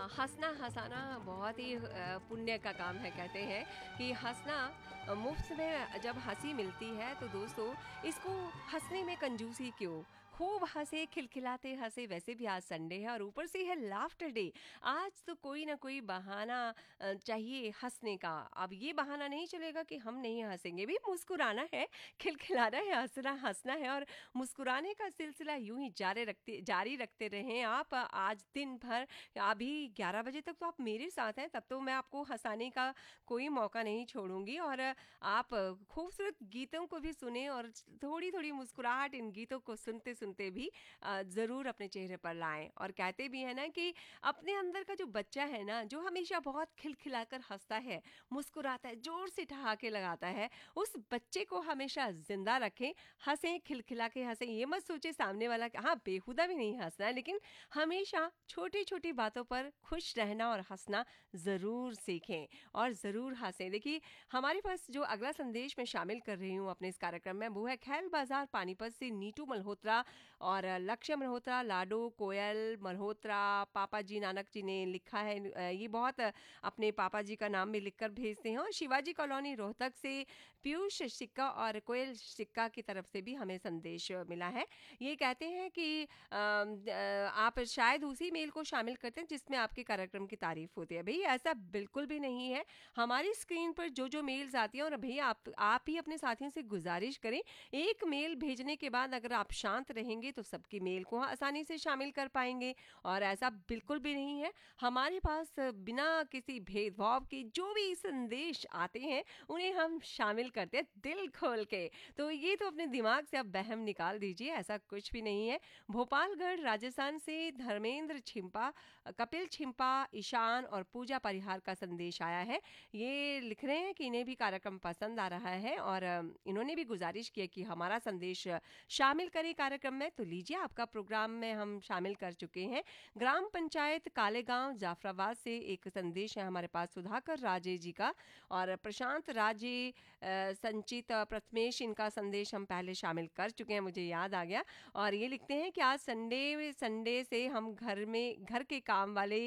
हँसना हँसाना बहुत ही पुण्य का काम है। कहते हैं कि हँसना मुफ्त में जब हँसी मिलती है तो दोस्तों इसको हँसने में कंजूसी क्यों। खूब हंसे खिलखिलाते हंसे। वैसे भी आज संडे है और ऊपर से है लाफ्टर डे। आज तो कोई ना कोई बहाना चाहिए हंसने का। अब ये बहाना नहीं चलेगा कि हम नहीं हंसेंगे। भी मुस्कुराना है, खिलखिलाना है, हंसना हंसना है और मुस्कुराने का सिलसिला यूं ही जारी रखते रहें आप आज दिन भर। अभी 11 बजे तक तो आप मेरे साथ हैं, तब तो मैं आपको हंसाने का कोई मौका नहीं छोड़ूंगी। और आप खूबसूरत गीतों को भी सुने और थोड़ी थोड़ी मुस्कुराहट इन गीतों को सुनते सुनते भी ज़रूर अपने चेहरे पर लाएं। और कहते भी है ना कि अपने अंदर का जो बच्चा है ना, जो हमेशा बहुत खिलखिलाकर हंसता है, मुस्कुराता है, जोर से ठहाके लगाता है, उस बच्चे को हमेशा जिंदा रखें। हंसें, खिलखिला के हंसें। ये मत सोचे सामने वाला हाँ बेहुदा भी नहीं हंसना है, लेकिन हमेशा छोटी छोटी बातों पर खुश रहना और हंसना ज़रूर सीखें और ज़रूर हंसें। देखिए हमारे पास जो अगला संदेश मैं शामिल कर रही हूँ अपने इस कार्यक्रम में, वो है खैल बाजार पानीपत से नीटू मल्होत्रा और लक्ष्य मल्होत्रा, लाडो, कोयल मल्होत्रा। पापा जी नानक जी ने लिखा है। ये बहुत अपने पापा जी का नाम भी लिखकर भेजते हैं। और शिवाजी कॉलोनी रोहतक से पीयूष सिक्का और कोयल सिक्का की तरफ से भी हमें संदेश मिला है। ये कहते हैं कि आप शायद उसी मेल को शामिल करते हैं जिसमें आपके कार्यक्रम की तारीफ होती है। भाई ऐसा बिल्कुल भी नहीं है। हमारी स्क्रीन पर जो जो मेल्स आती हैं, और भैया आप ही अपने साथियों से गुजारिश करें, एक मेल भेजने के बाद अगर आप शांत रहेंगे तो सबकी मेल को आसानी से शामिल कर पाएंगे। और ऐसा बिल्कुल भी नहीं है। हमारे पास बिना किसी भेदभाव के जो भी संदेश आते हैं उन्हें हम शामिल करते हैं दिल खोल के। तो ये तो अपने दिमाग से आप बहम निकाल दीजिए, ऐसा कुछ भी नहीं है। भोपालगढ़ राजस्थान से धर्मेंद्र छिंपा, कपिल छिंपा, ईशान और पूजा परिहार का संदेश आया है। ये लिख रहे हैं कि इन्हें भी कार्यक्रम पसंद आ रहा है और इन्होंने भी गुजारिश की है कि हमारा संदेश शामिल करें कार्यक्रम में। तो लीजिए आपका प्रोग्राम में हम शामिल कर चुके हैं। ग्राम पंचायत कालेगांव जाफराबाद से एक संदेश है हमारे पास सुधाकर राजे जी का। और प्रशांत राजे, संचित प्रथमेश, इनका संदेश हम पहले शामिल कर चुके हैं, मुझे याद आ गया। और ये लिखते हैं कि आज संडे से हम घर के काम वाले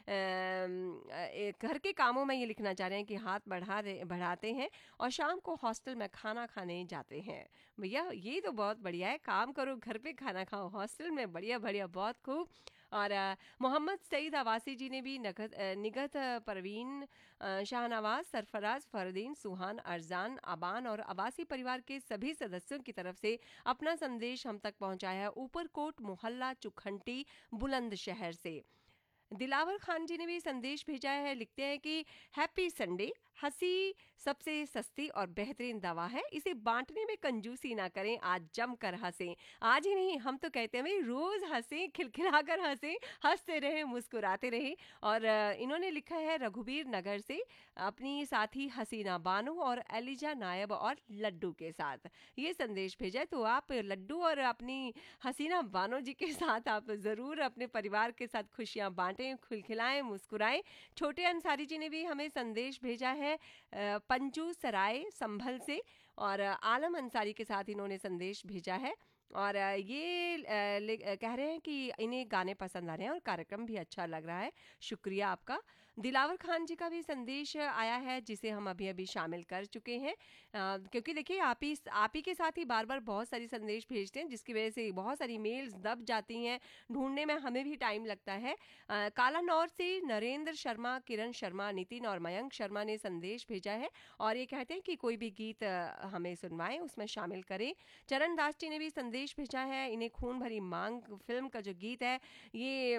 घर के कामों में ये लिखना चाह रहे हैं कि हाथ बढ़ाते हैं और शाम को हॉस्टल में खाना खाने जाते हैं। भैया ये तो बहुत बढ़िया है, काम करो घर पे खाना खाओ हॉस्टल में, बढ़िया बढ़िया, बहुत खूब। और मोहम्मद सईद आवासी जी ने भी निगत परवीन, शाहनवाज, सरफराज, फरदीन, सुहान, अरजान, अबान और आवासी परिवार के सभी सदस्यों की तरफ से अपना संदेश हम तक पहुंचाया है। ऊपरकोट मोहल्ला चुखंटी बुलंदशहर से दिलावर खान जी ने भी संदेश भेजा है। लिखते हैं कि हैप्पी संडे। हंसी सबसे सस्ती और बेहतरीन दवा है, इसे बांटने में कंजूसी ना करें, आज जमकर हंसें। आज ही नहीं, हम तो कहते हैं भाई रोज हंसें, खिलखिलाकर हंसें, हंसते रहें, मुस्कुराते रहें। और इन्होंने लिखा है रघुबीर नगर से अपनी साथी हसीना बानो और एलिजा नायब और लड्डू के साथ ये संदेश भेजा है। तो आप लड्डू और अपनी हसीना बानो जी के साथ आप ज़रूर अपने परिवार के साथ खुशियां बांटें, खिलखिलाएं, मुस्कुराएं। छोटे अंसारी जी ने भी हमें संदेश भेजा है पंजू सराय संभल से। और आलम अंसारी के साथ इन्होंने संदेश भेजा है। और ये कह रहे हैं कि इन्हें गाने पसंद आ रहे हैं और कार्यक्रम भी अच्छा लग रहा है। शुक्रिया आपका। दिलावर खान जी का भी संदेश आया है जिसे हम अभी अभी शामिल कर चुके हैं। क्योंकि देखिए आप ही के साथ ही बार बार बहुत सारी संदेश भेजते हैं, जिसकी वजह से बहुत सारी मेल्स दब जाती हैं, ढूंढने में हमें भी टाइम लगता है। कालानौर से नरेंद्र शर्मा, किरण शर्मा, नितिन और मयंक शर्मा ने संदेश भेजा है और ये कहते हैं कि कोई भी गीत हमें सुनवाएं, उसमें शामिल करें। चरण दास जी ने भी संदेश भेजा है। इन्हें खून भरी मांग फिल्म का जो गीत है ये